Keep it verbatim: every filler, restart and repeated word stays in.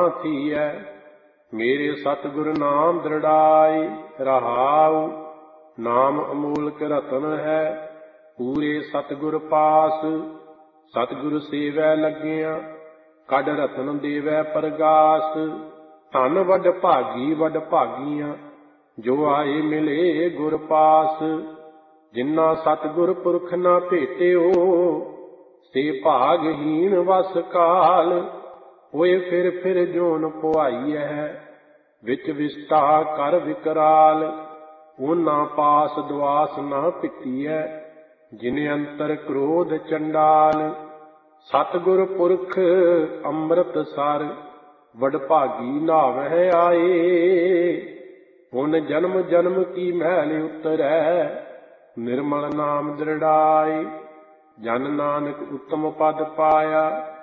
थीऐ। मेरे सतगुर नाम दृढ़ाई रहाऊ। नाम अमोलक रतन है पूरे सतगुर पास। सतगुर सेवै लगिया कड रतन देवै परगास। धन वड भागी वड भागीਆਂ जो आए मिले गुर पास। जिन्ना सतगुर पुरख ना भेटियो से भागहीन वस काल। होए फिर फिर जोन पुआई है विच विस्टा कर विकराल। ओना पास दुआस ना पिटी है जिने अंतर क्रोध चंडाल। सतगुर पुरख अमृत सर वडभागी नावै आए। हुन जन्म जन्म की मैल उतरै निर्मल नाम दृढ़ाई। जन नानक उत्तम पद पाया